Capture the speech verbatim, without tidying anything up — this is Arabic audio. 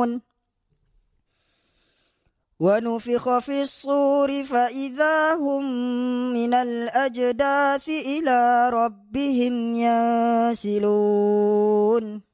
يعلمون ونفخ في الصور فإذا هم من الأجداث إلى ربهم ينسلون